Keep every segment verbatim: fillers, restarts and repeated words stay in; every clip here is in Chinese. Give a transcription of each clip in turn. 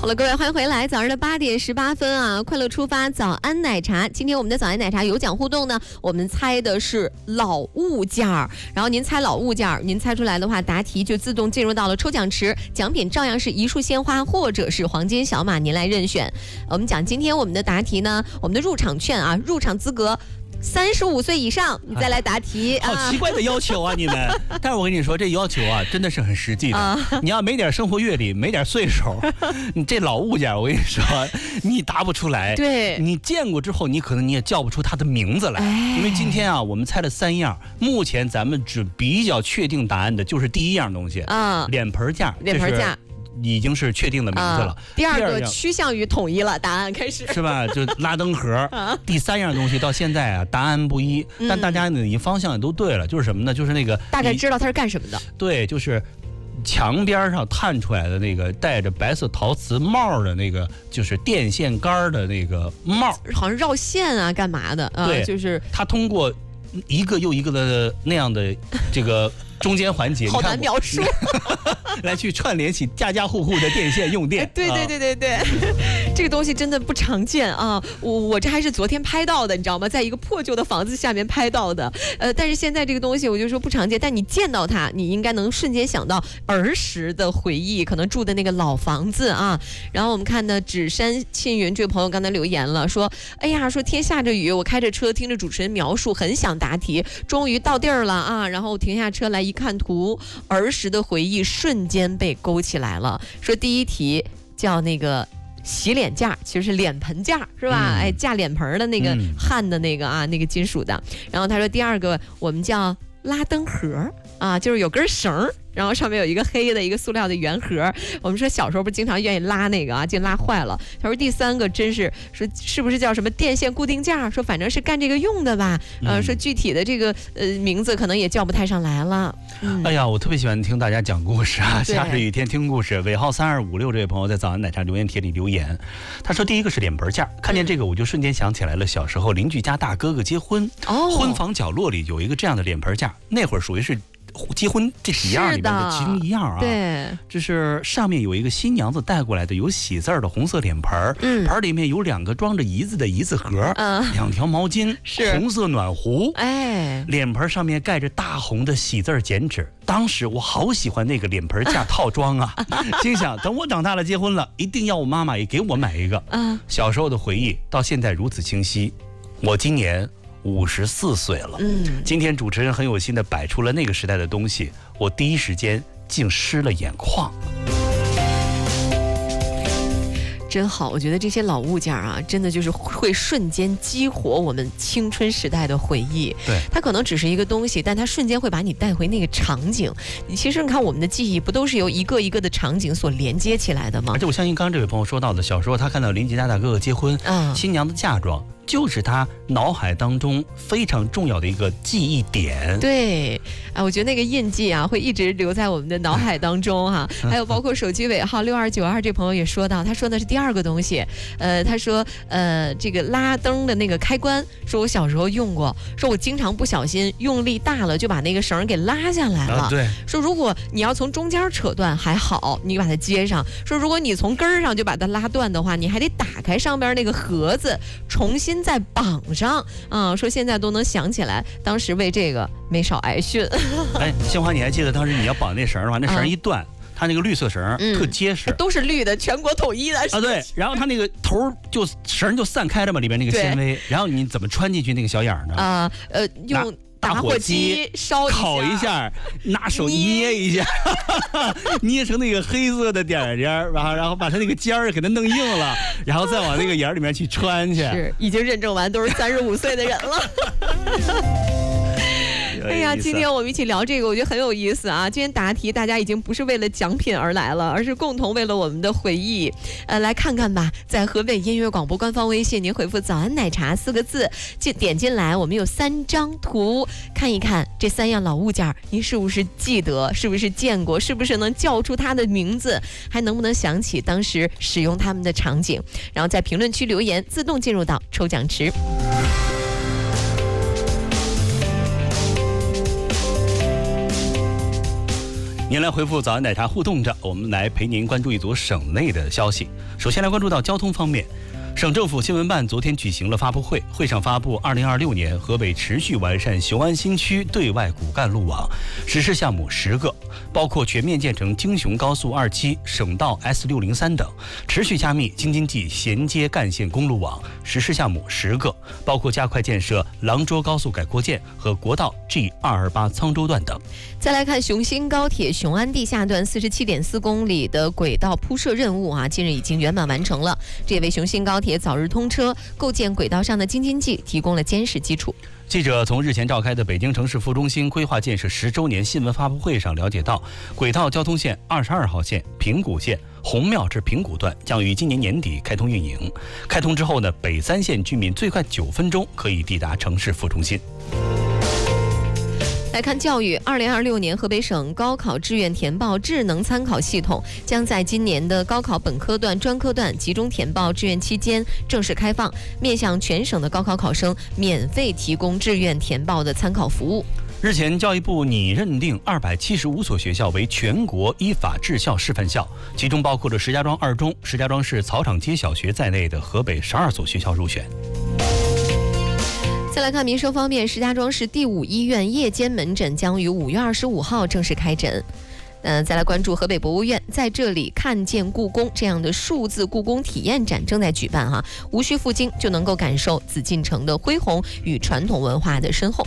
好了，各位欢迎回来，早上的八点十八分啊，快乐出发，早安奶茶。今天我们的早安奶茶有奖互动呢，我们猜的是老物件儿，然后您猜老物件儿，您猜出来的话，答题就自动进入到了抽奖池，奖品照样是一束鲜花或者是黄金小马，您来任选。我们讲今天我们的答题呢，我们的入场券啊，入场资格三十五岁以上，你再来答题。 哎、好奇怪的要求啊，你们！但是我跟你说，这要求啊，真的是很实际的。啊、你要没点生活阅历，没点岁数，你这老物件，我跟你说，你答不出来。 对， 你见过之后，你可能你也叫不出它的名字来。哎、因为今天啊，我们猜了三样，目前咱们只比较确定答案的就是第一样东西啊，脸盆架。 脸盆架。 已经是确定的名字了。啊、 第二个趋向于统一了，答案开始是吧？就拉灯盒。啊、第三样东西到现在啊，答案不一，嗯、但大家呢，你方向也都对了，就是什么呢？就是那个大概知道它是干什么的。 对，就是墙边上探出来的那个戴着白色陶瓷帽的那个，就是电线杆的那个帽， 好像绕线啊，干嘛的？啊、 对， 就是它通过一个又一个的那样的这个。中间环节好难描述， 来去串联起家家户户的电线用电。 哎、对对对对对，啊、这个东西真的不常见啊！我我这还是昨天拍到的，你知道吗？在一个破旧的房子下面拍到的。呃，但是现在这个东西我就说不常见，但你见到它，你应该能瞬间想到儿时的回忆，可能住的那个老房子啊。然后我们看的纸山沁云这位朋友刚才留言了，说：“哎呀，说天下着雨，我开着车听着主持人描述，很想答题，终于到地儿了啊！然后停下车来一。”看图，儿时的回忆瞬间被勾起来了。说第一题叫那个洗脸架，其实是脸盆架，是吧？嗯、哎，架脸盆的那个焊的那个啊，那个金属的。然后他说第二个我们叫拉灯盒啊，就是有根绳。然后上面有一个黑的一个塑料的圆盒，我们说小时候不是经常愿意拉那个啊，就拉坏了。他说第三个真是说是不是叫什么电线固定架？说反正是干这个用的吧。呃，说具体的这个呃名字可能也叫不太上来了。 嗯、哎呀，我特别喜欢听大家讲故事啊，下着雨天听故事。尾号三二五六这位朋友在早安奶茶留言帖里留言，他说第一个是脸盆架，看见这个我就瞬间想起来了，小时候邻居家大哥哥结婚，哦、婚房角落里有一个这样的脸盆架，那会儿属于是。结婚这几样里面的其中一样啊， 对， 这是上面有一个新娘子带过来的有喜字的红色脸盆，嗯，盆里面有两个装着胰子的胰子盒，嗯，两条毛巾，是红色暖壶，哎，脸盆上面盖着大红的喜字剪纸。当时我好喜欢那个脸盆架套装啊，心想等我长大了结婚了，一定要我妈妈也给我买一个。嗯，小时候的回忆到现在如此清晰。我今年五十四岁了，嗯，今天主持人很有心的摆出了那个时代的东西，我第一时间竟湿了眼眶。 真好，我觉得这些老物件啊，真的就是会瞬间激活我们青春时代的回忆。 对， 它可能只是一个东西，但它瞬间会把你带回那个场景。你其实你看，我们的记忆不都是由一个一个的场景所连接起来的吗？ 而且我相信刚刚这位朋友说到的，小时候他看到邻居家大哥哥结婚，嗯，新娘的嫁妆。就是他脑海当中非常重要的一个记忆点。 对，啊，我觉得那个印记啊，会一直留在我们的脑海当中哈、啊。还有包括手机尾号六二九二这朋友也说到，他说的是第二个东西，呃，他说呃这个拉灯的那个开关，说我小时候用过，说我经常不小心用力大了就把那个绳给拉下来了。啊、 对， 说如果你要从中间扯断还好，你把它接上；说如果你从根儿上就把它拉断的话，你还得打开上边那个盒子，重新再绑上啊、嗯！说现在都能想起来，当时为这个没少挨训。 哎，杏花，你还记得当时你要绑那绳的话，那绳一断，嗯、它那个绿色绳、嗯、特结实， 都是绿的，全国统一的啊。对，然后它那个头就绳就散开了嘛，里边那个纤维，然后你怎么穿进去那个小眼呢？啊， 呃，用。打火机烧烤一下，拿手捏一下，捏成那个黑色的点点，然后然后把它那个尖儿给它弄硬了，然后再往那个眼里面去穿去。 是，已经认证完，都是三十五岁的人了。哎呀，今天我们一起聊这个，我觉得很有意思啊！今天答题，大家已经不是为了奖品而来了，而是共同为了我们的回忆。呃，来看看吧，在河北音乐广播官方微信，您回复“早安奶茶”四个字，进点进来，我们有三张图，看一看这三样老物件，您是不是记得？是不是见过？是不是能叫出它的名字？还能不能想起当时使用它们的场景？然后在评论区留言，自动进入到抽奖池。 你您来回复早安奶茶互动着，我们来陪您关注一组省内的消息。首先来关注到交通方面，省政府新闻办昨天举行了发布会，会上发布二零二六年河北持续完善雄安新区对外骨干路网实施项目十个，包括全面建成京雄高速二期、省道 S 六零三等，持续加密京津冀衔接干线公路网实施项目十个，包括加快建设廊涿高速改扩建和国道 G 二二八沧州段等。 再来看雄新高铁雄安地下段四十七点四公里的轨道铺设任务啊，近日已经圆满完成了，这也为雄新高铁早日通车、构建轨道上的京津冀提供了坚实基础。 记者从日前召开的北京城市副中心规划建设十周年新闻发布会上了解到，轨道交通线二十二号线平谷线红庙至平谷段将于今年年底开通运营。开通之后呢，北三线居民最快九分钟可以抵达城市副中心。 来看教育，二零二六年河北省高考志愿填报智能参考系统将在今年的高考本科段、专科段集中填报志愿期间正式开放，面向全省的高考考生免费提供志愿填报的参考服务。 日前，教育部拟认定二百七十五所学校为全国依法治校示范校，其中包括了石家庄二中、石家庄市草场街小学在内的河北十二所学校入选。 再来看民生方面，石家庄市第五医院夜间门诊将于五月二十五号正式开诊。嗯、呃，再来关注河北博物院，在这里看见故宫这样的数字故宫体验展正在举办哈，无需赴京就能够感受紫禁城的恢宏与传统文化的深厚。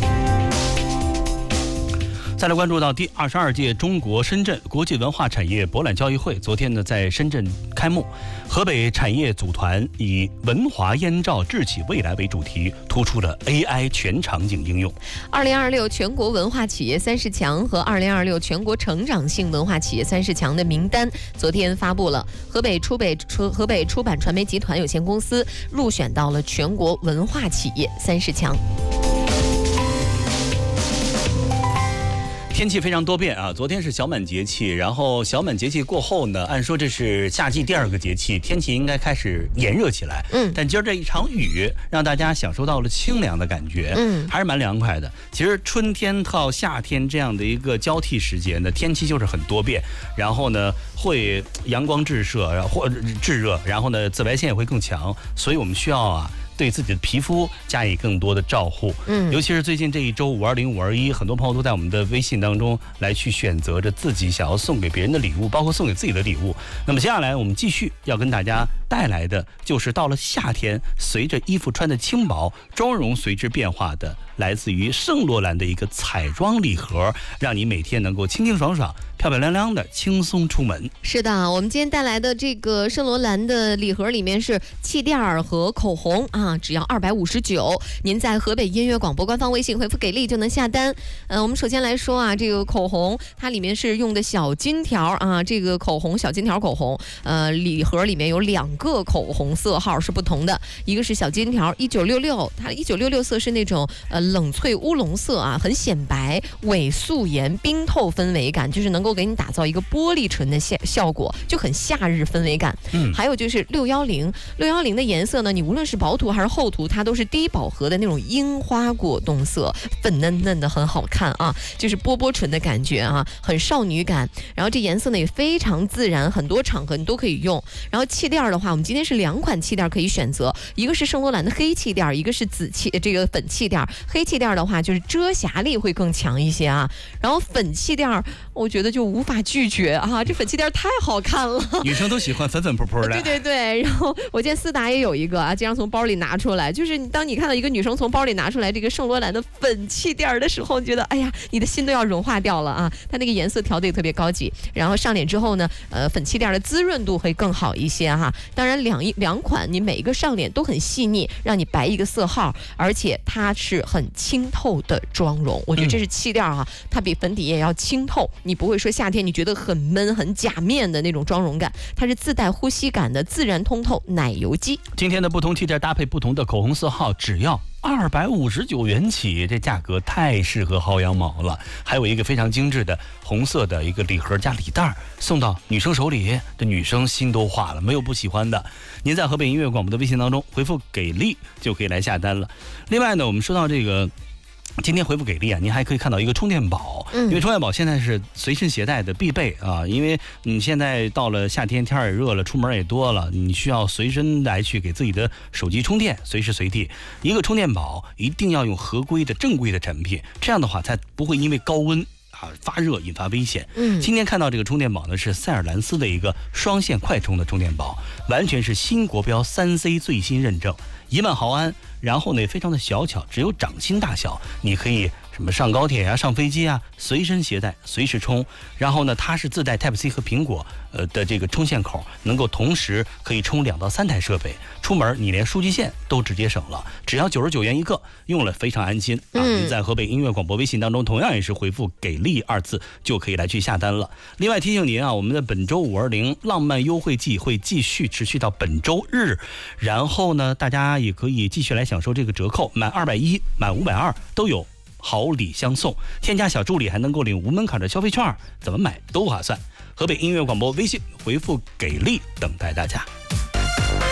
再来关注到第二十二届中国深圳国际文化产业博览交易会，昨天呢在深圳开幕。河北产业组团以文华燕赵智启未来为主题，突出了 A I 全场景应用。 二零二六全国文化企业三十强和二零二六全国成长性文化企业三十强的名单昨天发布了，河北出北河北出版传媒集团有限公司入选到了全国文化企业三十强。 天气非常多变啊！昨天是小满节气，然后小满节气过后呢，按说这是夏季第二个节气，天气应该开始炎热起来。嗯，但今儿这一场雨让大家享受到了清凉的感觉，嗯，还是蛮凉快的。其实春天到夏天这样的一个交替时节呢，天气就是很多变，然后呢会阳光炙射或炙热，然后呢紫外线也会更强，所以我们需要啊。对自己的皮肤加以更多的照护，嗯，尤其是最近这一周五二零、五二一，很多朋友都在我们的微信当中来去选择着自己想要送给别人的礼物，包括送给自己的礼物。那么接下来我们继续要跟大家带来的，就是到了夏天，随着衣服穿的轻薄，妆容随之变化的，来自于圣罗兰的一个彩妆礼盒，让你每天能够清清爽爽、漂漂亮亮的轻松出门。 是的，我们今天带来的这个圣罗兰的礼盒里面是气垫和口红啊，只要二百五十九。您在河北音乐广播官方微信回复给力就能下单。呃，我们首先来说啊，这个口红它里面是用的小金条啊，这个口红小金条口红，呃，礼盒里面有两个口红色号是不同的，一个是小金条一九六六，它一九六六色是那种呃冷翠乌龙色啊，很显白，伪素颜冰透氛围感，就是能够给你打造一个玻璃唇的效效果，就很夏日氛围感。嗯，还有就是六一零，六一零的颜色呢，你无论是薄涂还是厚涂，它都是低饱和的那种樱花果冻色，粉嫩嫩的，很好看啊，就是波波唇的感觉啊，很少女感。然后这颜色呢也非常自然，很多场合你都可以用。然后气垫的话，我们今天是两款气垫可以选择，一个是圣罗兰的黑气垫，一个是紫气这个粉气垫。黑气垫的话就是遮瑕力会更强一些啊，然后粉气垫我觉得就无法拒绝啊，这粉气垫太好看了， 女生都喜欢粉粉扑扑的。 对对对，然后我见思达也有一个啊，经常从包里拿出来，就是当你看到一个女生从包里拿出来这个圣罗兰的粉气垫的时候，你觉得哎呀，你的心都要融化掉了啊！它那个颜色调的也特别高级，然后上脸之后呢，呃，粉气垫的滋润度会更好一些哈。当然两一两款你每一个上脸都很细腻，让你白一个色号，而且它是很清透的妆容，我觉得这是气垫哈，它比粉底液要清透，你不会说夏天你觉得很闷很假面的那种妆容感，它是自带呼吸感的自然通透奶油肌。 今天的不同气垫搭配不同的口红色号，只要二百五十九元起，这价格太适合薅羊毛了。还有一个非常精致的红色的一个礼盒加礼袋，送到女生手里，这女生心都化了，没有不喜欢的。您在河北音乐广播的微信当中回复给力就可以来下单了。另外呢，我们说到这个今天回复给力啊，您还可以看到一个充电宝，嗯，因为充电宝现在是随身携带的必备啊，因为你现在到了夏天，天也热了，出门也多了，你需要随身来去给自己的手机充电，随时随地。一个充电宝一定要用合规的正规的产品，这样的话才不会因为高温啊发热引发危险。嗯，今天看到这个充电宝呢，是塞尔兰斯的一个双线快充的充电宝，完全是新国标三 C 最新认证，一万毫安。然后呢，也非常的小巧，只有掌心大小，你可以什么上高铁啊、上飞机啊，随身携带，随时充。然后呢，它是自带 Type C 和苹果呃的这个充线口，能够同时可以充两到三台设备。出门你连数据线都直接省了，只要九十九元一个，用了非常安心啊！您在河北音乐广播微信当中，同样也是回复“给力”二字就可以来去下单了。另外提醒您啊，我们的本周五二零浪漫优惠季会继续持续到本周日，然后呢，大家也可以继续来享受这个折扣，满二百一、满五百二都有好礼相送，添加小助理还能够领无门槛的消费券，怎么买都划算。河北音乐广播微信回复“给力”等待大家。